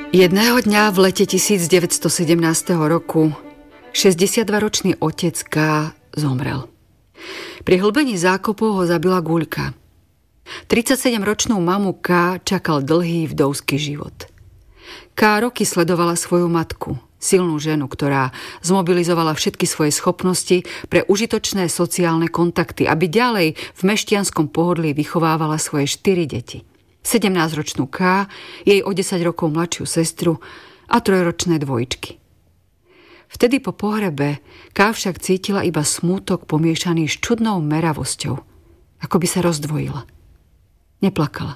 Jedného dňa v lete 1917 roku 62-ročný otec K. zomrel. Pri hlbení zákopov ho zabila guľka. 37-ročnú mamu K. čakal dlhý vdovský život. K. roky sledovala svoju matku, silnú ženu, ktorá zmobilizovala všetky svoje schopnosti pre užitočné sociálne kontakty, aby ďalej v mešťanskom pohodlí vychovávala svoje 4 deti. 17-ročnú K, jej o 10 rokov mladšiu sestru a 3-ročné dvojčky. Vtedy po pohrebe K však cítila iba smútok pomiešaný s čudnou meravosťou, ako by sa rozdvojila. Neplakala.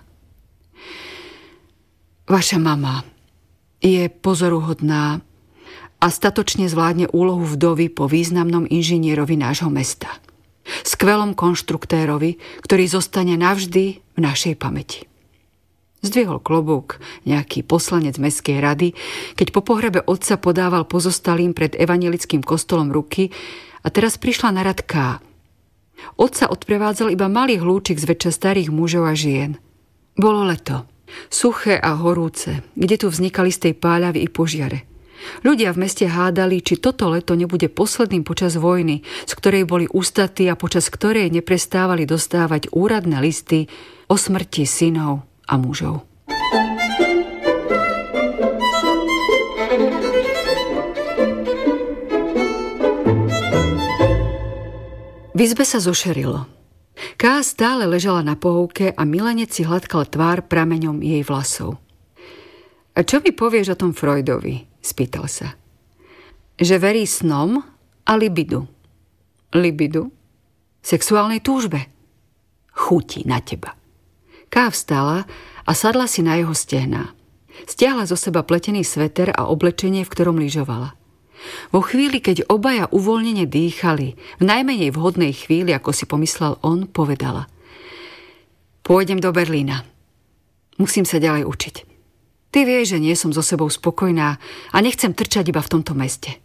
Vaša mama je pozoruhodná a statočne zvládne úlohu vdovy po významnom inžinierovi nášho mesta. Skvelom konštruktérovi, ktorý zostane navždy v našej pamäti. Zdvihol klobúk nejaký poslanec mestskej rady, keď po pohrebe otca podával pozostalým pred evanjelickým kostolom ruky a teraz prišla na rad K. Otca odprevádzal iba malý hlúčik zväčša starých mužov a žien. Bolo leto, suché a horúce, kde tu vznikali z tej páľavy i požiare. Ľudia v meste hádali, či toto leto nebude posledným počas vojny, z ktorej boli ústatí a počas ktorej neprestávali dostávať úradné listy o smrti synov a mužov. V izbe sa zošerilo. K. stále ležala na pohovke a milenec si hladkal tvár prameňom jej vlasov. A čo mi povieš o tom Freudovi? Spýtal sa. Že verí snom a libidu. Libidu? Sexuálnej túžbe. Chutí na teba. K. vstala a sadla si na jeho stehná. Stiahla zo seba pletený sveter a oblečenie, v ktorom lyžovala. Vo chvíli, keď obaja uvoľnene dýchali, v najmenej vhodnej chvíli, ako si pomyslel on, povedala: Pôjdem do Berlína. Musím sa ďalej učiť. Ty vieš, že nie som so sebou spokojná a nechcem trčať iba v tomto meste.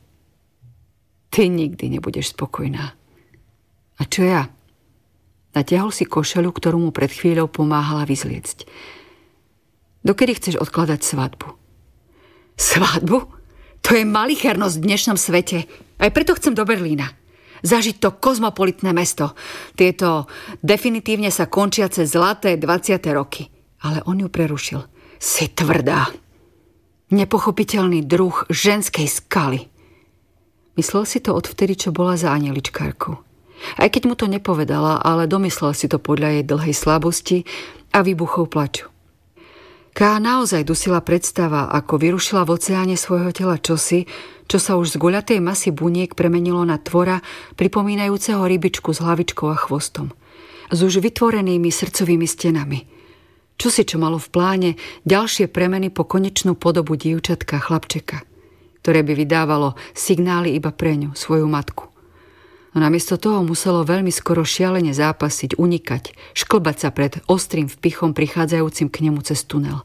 Ty nikdy nebudeš spokojná. A čo ja? Natiahol si košeľu, ktorú mu pred chvíľou pomáhala vyzliecť. Dokedy chceš odkladať svadbu? Svadbu? To je malichernosť v dnešnom svete. Aj preto chcem do Berlína. Zažiť to kozmopolitné mesto. Tieto definitívne sa končiace zlaté 20. roky. Ale on ju prerušil. Si tvrdá. Nepochopiteľný druh ženskej skaly. Myslel si to odvtedy, čo bola za anieličkárkou. Aj keď mu to nepovedala, ale domyslel si to podľa jej dlhej slabosti a výbuchov plaču. K. naozaj dusila predstava, ako vyrušila v oceáne svojho tela čosi, čo sa už z guľatej masy buniek premenilo na tvora pripomínajúceho rybičku s hlavičkou a chvostom. S už vytvorenými srdcovými stenami. Čosi, čo malo v pláne ďalšie premeny po konečnú podobu dievčatka chlapčeka, ktoré by vydávalo signály iba pre ňu, svoju matku. No namiesto toho muselo veľmi skoro šialene zápasiť, unikať, šklbať sa pred ostrým vpichom prichádzajúcim k nemu cez tunel.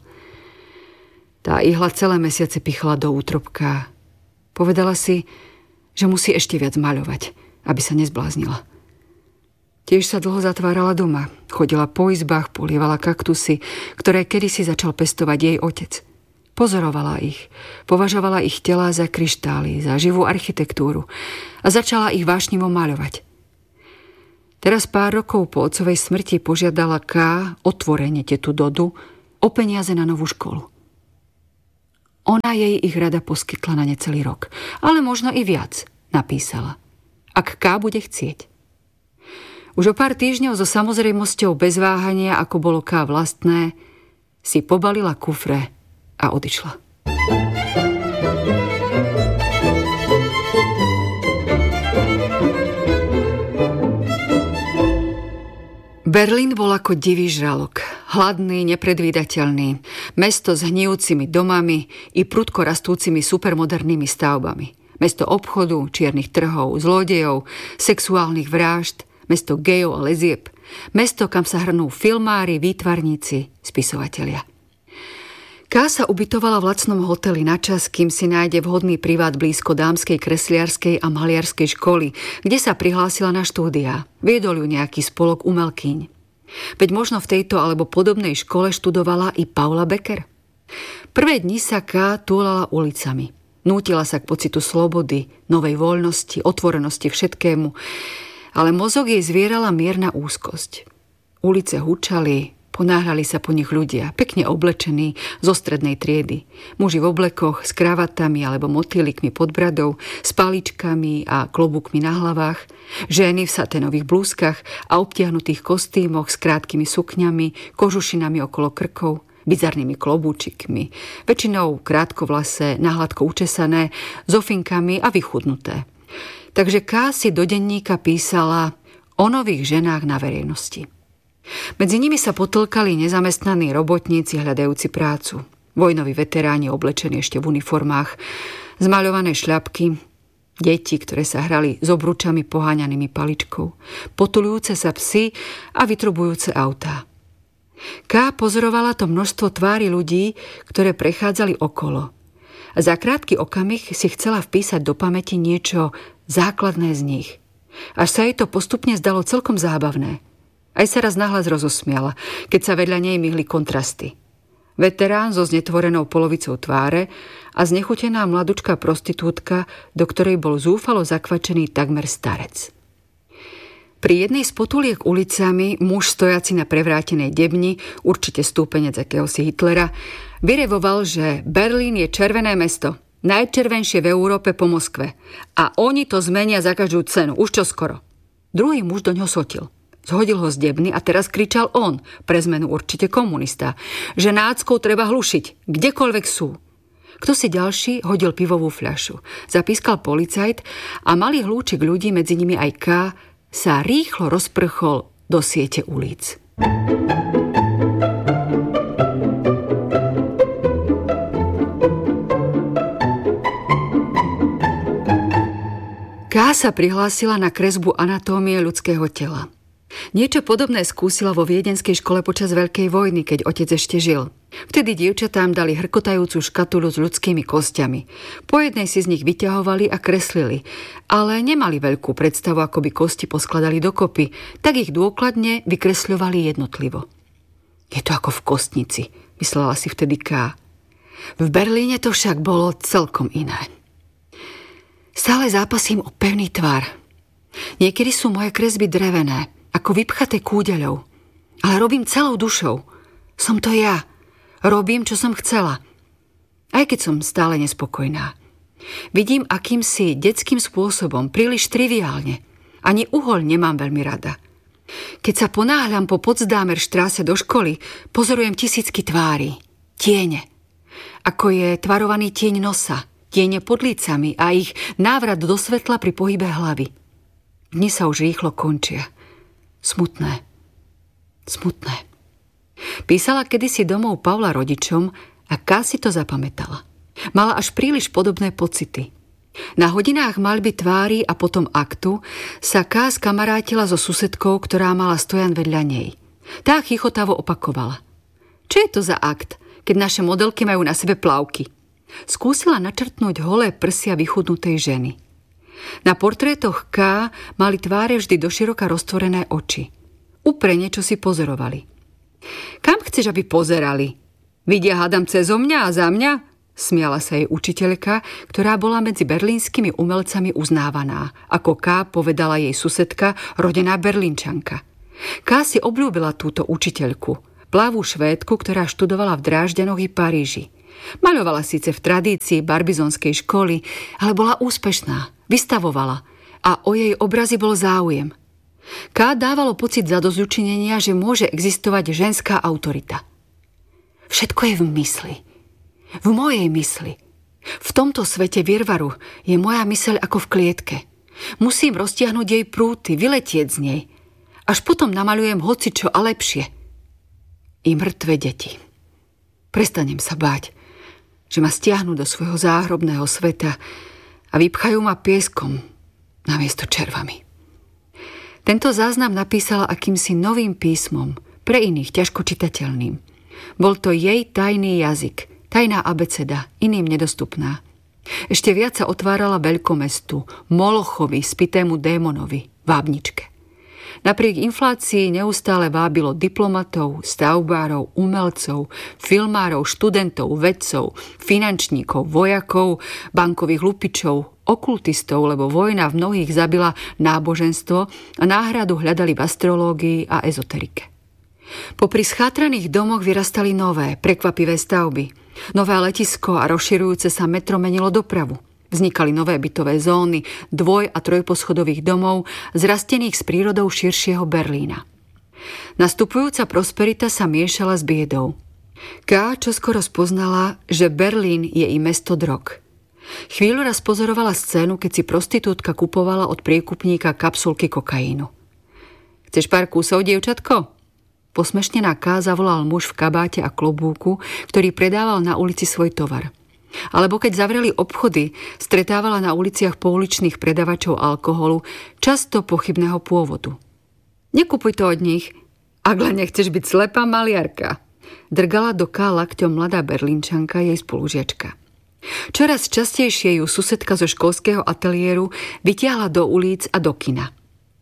Tá ihla celé mesiace pichla do útrobka. Povedala si, že musí ešte viac maľovať, aby sa nezbláznila. Tiež sa dlho zatvárala doma, chodila po izbách, polievala kaktusy, ktoré kedysi začal pestovať jej otec. Pozorovala ich, považovala ich telá za kryštály, za živú architektúru a začala ich vášnivo maľovať. Teraz pár rokov po otcovej smrti požiadala K. otvorene tetu Dodu o peniaze na novú školu. Ona jej ich rada poskytla na necelý rok, ale možno i viac, napísala, ak K. bude chcieť. Už o pár týždňov so samozrejmosťou bez váhania, ako bolo K. vlastné, si pobalila kufre a odišla. Berlín bol ako divý žralok. Hladný, nepredvídateľný. Mesto s hnijúcimi domami i prudko rastúcimi supermodernými stavbami. Mesto obchodu, čiernych trhov, zlodejov, sexuálnych vrážd. Mesto gejov a lezieb. Mesto, kam sa hrnú filmári, výtvarníci, spisovatelia. K. sa ubytovala v lacnom hoteli na čas, kým si nájde vhodný privát blízko dámskej kresliarskej a maliarskej školy, kde sa prihlásila na štúdia. Viedol ju nejaký spolok umelkyň. Veď možno v tejto alebo podobnej škole študovala i Paula Becker. Prvé dni sa Ká túlala ulicami. Nútila sa k pocitu slobody, novej voľnosti, otvorenosti všetkému, ale mozog jej zvierala mierna úzkosť. Ulice hučali, ponáhľali sa po nich ľudia, pekne oblečení zo strednej triedy. Muži v oblekoch, s kravatami alebo motýlikmi pod bradou, s paličkami a klobúkmi na hlavách, ženy v saténových blúzkach a obtiahnutých kostýmoch s krátkými sukňami, kožušinami okolo krkov, bizarnými klobúčikmi, väčšinou krátkovlasé, nahladko učesané, s ofinkami a vychudnuté. Takže Ká si do denníka písala o nových ženách na verejnosti. Medzi nimi sa potlkali nezamestnaní robotníci hľadajúci prácu, vojnoví veteráni oblečení ešte v uniformách, zmaľované šľapky, deti, ktoré sa hrali s obručami poháňanými paličkou, potulujúce sa psy a vytrubujúce autá. Ká pozorovala to množstvo tvári ľudí, ktoré prechádzali okolo. A za krátky okamih si chcela vpísať do pamäti niečo základné z nich. Až sa jej to postupne zdalo celkom zábavné. Aj sa raz nahlas rozosmiala, keď sa vedľa nej myhli kontrasty. Veterán so znetvorenou polovicou tváre a znechutená mladučká prostitútka, do ktorej bol zúfalo zakvačený takmer starec. Pri jednej z potuliek ulicami muž stojaci na prevrátenej debni, určite stúpenec akéhosi Hitlera, vyrevoval, že Berlín je červené mesto, najčervenšie v Európe po Moskve a oni to zmenia za každú cenu, už čoskoro. Druhý muž do ňoho sotil. Zhodil ho z debny a teraz kričal on, pre zmenu určite komunista, že náckov treba hlušiť, kdekoľvek sú. Kto si ďalší hodil pivovú fľašu. Zapískal policajt a malý hlúčik ľudí, medzi nimi aj Ká, sa rýchlo rozprchol do siete ulic. Ká sa prihlásila na kresbu anatómie ľudského tela. Niečo podobné skúsila vo viedenskej škole počas Veľkej vojny, keď otec ešte žil. Vtedy dievčatám dali hrkotajúcu škatulu s ľudskými kostiami. Po jednej si z nich vyťahovali a kreslili, ale nemali veľkú predstavu, ako by kosti poskladali dokopy, tak ich dôkladne vykresľovali jednotlivo. Je to ako v kostnici, myslela si vtedy Ká. V Berlíne to však bolo celkom iné. Stále zápasím o pevný tvar. Niekedy sú moje kresby drevené, ako vypchaté kúdeľou. Ale robím celou dušou. Som to ja. Robím, čo som chcela. Aj keď som stále nespokojná. Vidím akýmsi detským spôsobom, príliš triviálne. Ani uhol nemám veľmi rada. Keď sa ponáhľam po Potsdamerštráse do školy, pozorujem tisícky tvári. Tiene. Ako je tvarovaný tieň nosa, tiene pod lícami a ich návrat do svetla pri pohybe hlavy. Dni sa už rýchlo končia. Smutné. Smutné. Písala kedysi domov Pavla rodičom a Ká si to zapamätala. Mala až príliš podobné pocity. Na hodinách maľby tvári a potom aktu sa Ká skamarátila so susedkou, ktorá mala stojan vedľa nej. Tá chichotavo opakovala. Čo je to za akt, keď naše modelky majú na sebe plavky? Skúsila načrtnúť holé prsia vychudnutej ženy. Na portrétoch Ká mali tváre vždy doširoka roztvorené oči. Uprene čo si pozorovali. Kam chceš, aby pozerali? Vidia hádam cezo mňa a za mňa? Smiala sa jej učiteľka, ktorá bola medzi berlínskymi umelcami uznávaná. Ako Ká povedala jej susedka, rodená Berlínčanka. Ká si obľúbila túto učiteľku, plavú Švédku, ktorá študovala v Drážďanoch i Paríži. Maľovala síce v tradícii barbizonskej školy, ale bola úspešná. Vystavovala a o jej obrazy bol záujem. Ká dávalo pocit zadosťučinenia, že môže existovať ženská autorita. Všetko je v mysli. V mojej mysli. V tomto svete virvaru je moja myseľ ako v klietke. Musím roztiahnuť jej prúty, vyletieť z nej. Až potom namaľujem hocičo a lepšie. I mŕtve deti. Prestanem sa báť, že ma stiahnu do svojho záhrobného sveta a vypchajú ma pieskom namiesto červami. Tento záznam napísala akýmsi novým písmom, pre iných ťažko čitateľným. Bol to jej tajný jazyk, tajná abeceda, iným nedostupná. Ešte viac sa otvárala veľkomestu, Molochovi, spitému démonovi, vábničke. Napriek inflácii neustále vábilo diplomatov, stavbárov, umelcov, filmárov, študentov, vedcov, finančníkov, vojakov, bankových lupičov, okultistov, lebo vojna v mnohých zabila náboženstvo a náhradu hľadali v astrológii a ezoterike. Popri schátraných domoch vyrastali nové, prekvapivé stavby. Nové letisko a rozširujúce sa metro menilo dopravu. Vznikali nové bytové zóny, dvoj- a trojposchodových domov, zrastených s prírodou širšieho Berlína. Nastupujúca prosperita sa miešala s biedou. K čoskoro spoznala, že Berlín je i mesto drog. Chvíľu raz pozorovala scénu, keď si prostitútka kupovala od priekupníka kapsulky kokainu. Chceš pár kúsov, dievčatko? Posmešnená K zavolal muž v kabáte a klobúku, ktorý predával na ulici svoj tovar. Alebo keď zavreli obchody, stretávala na uliciach pouličných predavačov alkoholu, často pochybného pôvodu. Nekupuj to od nich, ak len nechceš byť slepá maliarka. Drgala do K lakťom mladá Berlínčanka, jej spolužiačka. Čoraz častejšie ju susedka zo školského ateliéru vytiahla do ulic a do kina.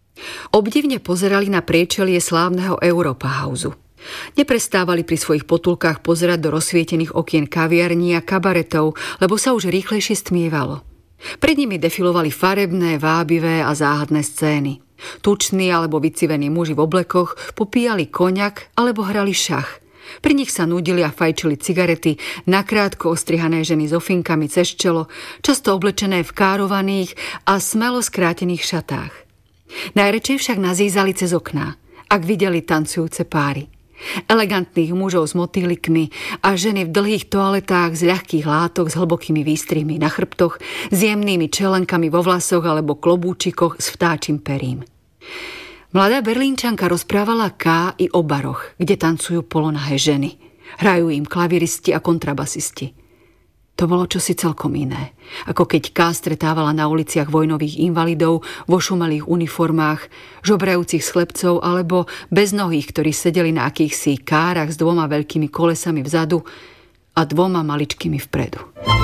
Obdivne pozerali na priečelie slávneho Europa Houseu. Neprestávali pri svojich potulkách pozerať do rozsvietených okien kaviarní a kabaretov, lebo sa už rýchlejšie stmievalo. Pred nimi defilovali farebné, vábivé a záhadné scény. Tuční alebo vycivení muži v oblekoch popíjali koňak alebo hrali šach. Pri nich sa nudili a fajčili cigarety, nakrátko ostrihané ženy s ofinkami cez čelo, často oblečené v károvaných a smelo skrátených šatách. Najradšej však nazízali cez okná, ak videli tancujúce páry. Elegantných mužov s motýlikmi a ženy v dlhých toaletách z ľahkých látok s hlbokými výstrihmi na chrbtoch, s jemnými čelenkami vo vlasoch alebo klobúčikoch s vtáčim perím. Mladá Berlínčanka rozprávala K i o baroch, kde tancujú polonahé ženy. Hrajú im klaviristi a kontrabasisti. To bolo čosi celkom iné, ako keď K stretávala na uliciach vojnových invalidov vo šumelých uniformách, žobrajúcich chlebcov alebo beznohých, ktorí sedeli na akýchsi kárach s dvoma veľkými kolesami vzadu a dvoma maličkými vpredu.